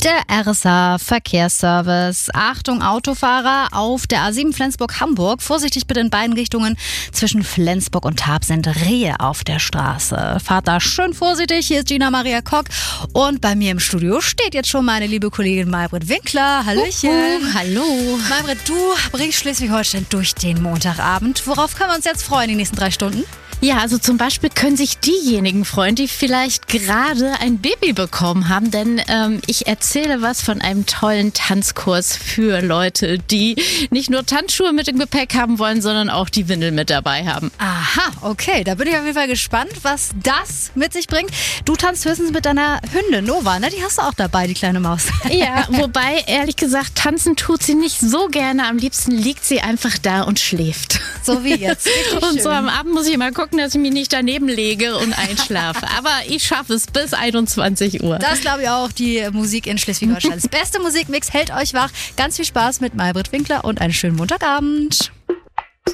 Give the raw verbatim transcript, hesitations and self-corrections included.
Der R S A Verkehrsservice. Achtung Autofahrer auf der A sieben Flensburg-Hamburg. Vorsichtig bitte in beiden Richtungen. Zwischen Flensburg und Tarp sind Rehe auf der Straße. Fahrt da schön vorsichtig. Hier ist Gina Maria Kock und bei mir im Studio steht jetzt schon meine liebe Kollegin Maybrit Winkler. Hallöchen. Uhu, hallo. Maybrit, du bringst Schleswig-Holstein durch den Montagabend. Worauf können wir uns jetzt freuen die nächsten drei Stunden? Ja, also zum Beispiel können sich diejenigen freuen, die vielleicht gerade ein Baby bekommen haben, denn ähm, ich erzähle was von einem tollen Tanzkurs für Leute, die nicht nur Tanzschuhe mit im Gepäck haben wollen, sondern auch die Windel mit dabei haben. Aha, okay, da bin ich auf jeden Fall gespannt, was das mit sich bringt. Du tanzt höchstens mit deiner Hündin Nova, ne? Die hast du auch dabei, die kleine Maus. Ja, wobei, ehrlich gesagt, tanzen tut sie nicht so gerne. Am liebsten liegt sie einfach da und schläft. So wie jetzt. Richtig und schön. so am Abend muss ich mal gucken, dass ich mich nicht daneben lege und einschlafe. Aber ich schaffe es bis einundzwanzig Uhr. Das glaube ich auch, die Musik in Schleswig-Holstein. Das beste Musikmix hält euch wach. Ganz viel Spaß mit Maybrit Winkler und einen schönen Montagabend.